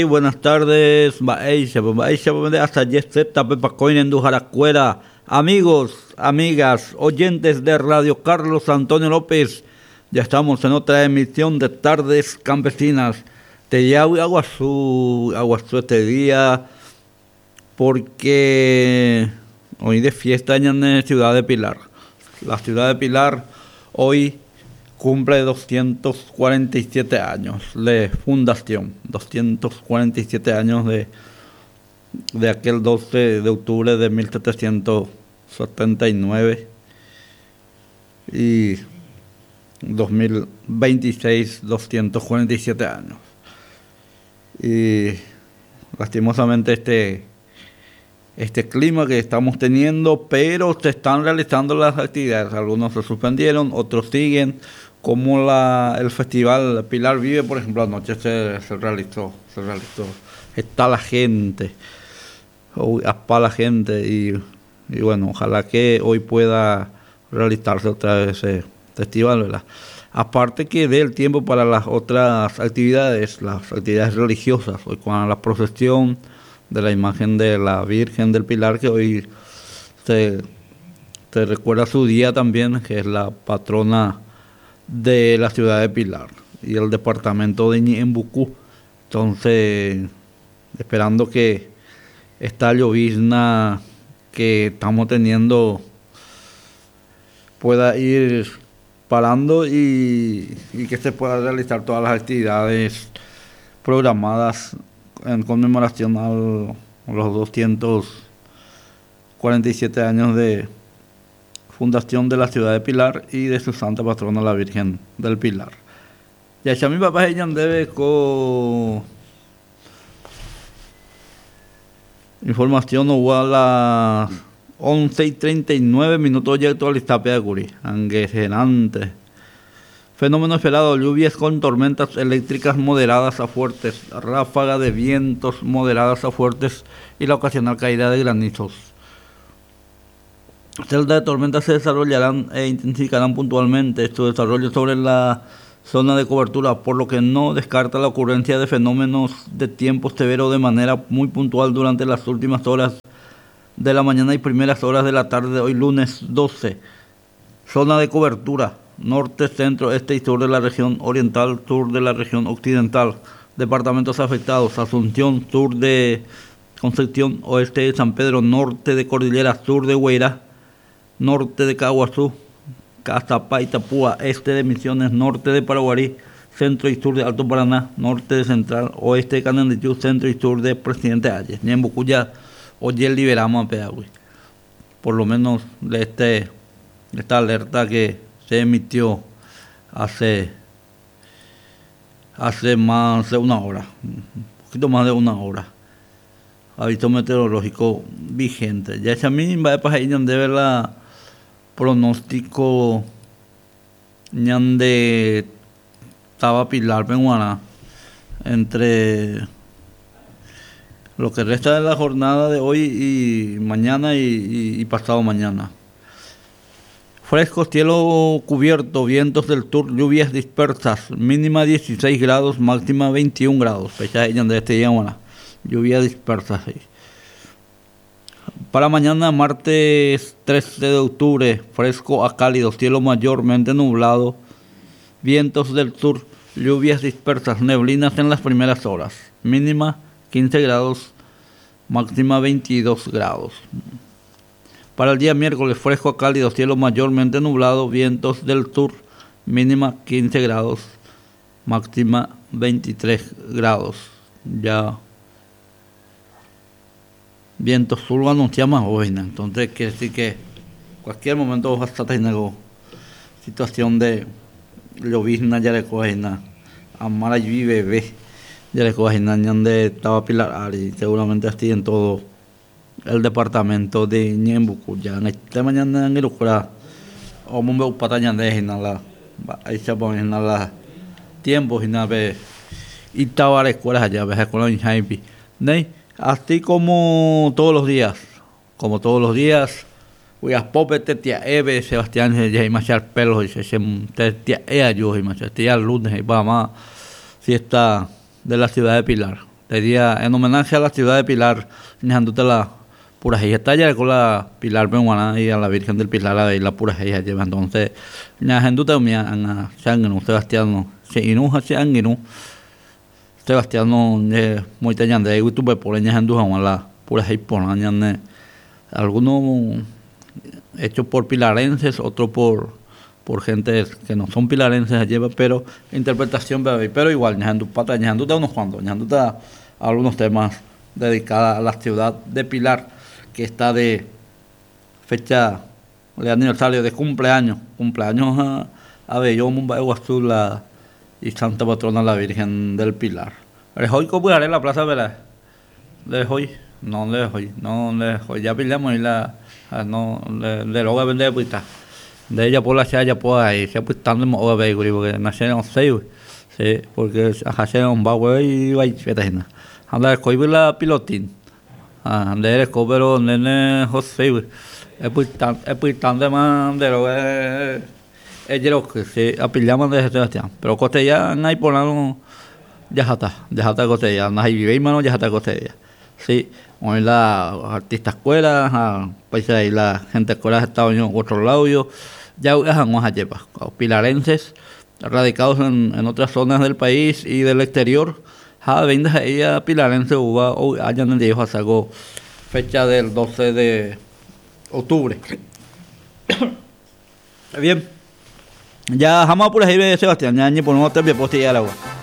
Buenas tardes, hasta Yeseta Pepacoin en Dujaracuera. Amigos, amigas, oyentes de Radio Carlos Antonio López, ya estamos en otra emisión de Tardes Campesinas. Te llamo Aguazú este día, porque hoy de fiesta en la ciudad de Pilar. La ciudad de Pilar hoy cumple 247 años de fundación, 247 años de aquel 12 de octubre de 1779 y 2026, 247 años. Y lastimosamente este clima que estamos teniendo, pero se están realizando las actividades. Algunos se suspendieron, otros siguen, como el festival Pilar Vive, por ejemplo, anoche se realizó. Está la gente, la gente y bueno, ojalá que hoy pueda realizarse otra vez ese festival, ¿verdad? Aparte que dé el tiempo para las otras actividades, las actividades religiosas, hoy con la procesión de la imagen de la Virgen del Pilar, que hoy se recuerda su día también, que es la patrona de la ciudad de Pilar y el departamento de Ñembucú. Entonces, esperando que esta llovizna que estamos teniendo pueda ir parando y que se pueda realizar todas las actividades programadas en conmemoración a los 247 años de fundación de la ciudad de Pilar y de su santa patrona, la Virgen del Pilar. Ya mi papá ella debe con información o a las 11:39 ya actualizada Pedaguri, anguejenante. Fenómeno esperado: lluvias con tormentas eléctricas moderadas a fuertes, ráfaga de vientos moderadas a fuertes y la ocasional caída de granizos. Celdas de tormentas se desarrollarán e intensificarán puntualmente su desarrollo sobre la zona de cobertura, por lo que no descarta la ocurrencia de fenómenos de tiempo severo de manera muy puntual durante las últimas horas de la mañana y primeras horas de la tarde de hoy lunes 12. Zona de cobertura: norte, centro, este y sur de la región oriental, sur de la región occidental. Departamentos afectados: Asunción, sur de Concepción, oeste de San Pedro, norte de Cordillera, sur de Hueirá, norte de Caguazú, Cazapá y Tapúa, este de Misiones, norte de Paraguarí, centro y sur de Alto Paraná, norte de Central, oeste de Canandeyú, centro y sur de Presidente Ayes. Ñembucuya, hoy liberamos a Pedagui, por lo menos de esta alerta que se emitió hace más de una hora, un poquito más de una hora. Aviso meteorológico vigente. Ya esa misma de pajarillan debe la pronóstico ñande estaba Pilar Penguana entre lo que resta de la jornada de hoy y mañana y pasado mañana. Fresco, cielo cubierto, vientos del sur, lluvias dispersas, mínima 16 grados, máxima 21 grados. Fecha de este día, bueno, lluvia dispersa, sí. Para mañana, martes 13 de octubre, fresco a cálido, cielo mayormente nublado, vientos del sur, lluvias dispersas, neblinas en las primeras horas, mínima 15 grados, máxima 22 grados. Para el día miércoles, fresco a cálido, cielo mayormente nublado, vientos del sur, mínima 15 grados, máxima 23 grados. Ya viento sur lo anunciamos hoy, ¿no? Entonces quiere decir que cualquier momento va a estar teniendo situación de llovizna, ya le cogen amara y bebé, ya le cogen donde estaba Pilar Ari, seguramente así en todo el departamento de Ñembucú. Ya en esta mañana en el Ucra o me veo pataña de la ahí se ponen la tiempos y nada y estaba la escuela allá, ves con los Jaime, así como todos los días, voy a popete tía Eve Sebastián ya machar pelos y se tía ella yo y machar tía lunes y va más fiesta de la ciudad de Pilar. Le día en homenaje a la ciudad de Pilar, ñajándote la pura hija está ya con la Pilar Benguana y a la Virgen del Pilar a la pura hija lleva. Entonces, ñajándote mía a Changenu, Sebastiano, se inuja se angenu, Sebastiano, muy tallante, y tú por ñajanduja a la pura hija por añane, algunos hechos por pilarenses, otros por gente que no son pilarenses lleva, pero interpretación bebé, pero igual ñajándote unos cuantos, ñajándote a algunos temas dedicados a la ciudad de Pilar, que está de fecha de aniversario de cumpleaños a Bellón, Guazú, y Santa Patrona la Virgen del Pilar. ¿Les hoy cómo haré la plaza verdad? ¿Les hoy? No les hoy, ya pillamos y no le lo voy a vender pues está. De ella por la chaya pues ahí se pues tan de modo vehículo porque nacieron seis, sí, porque hacen baúl y va y fetena. Anda coi la pilotín. Ande eres pero nene José, es pues tan de man de lo es que se apillamos de Sebastián, pero Costella no hay por nada ya está Costella, no hay vive mano ya está Costella. Sí, hoy la artistas escuelas, pues ahí la gente escuelas Estados Unidos otro lado yo ya vamos a llevar pilarenses radicados en otras zonas del país y del exterior. Venga ella pilarense uva o allá en el día hago fecha del 12 de octubre. Bien, ya jamás por ahí Sebastián, ya ni por no te postilla el agua.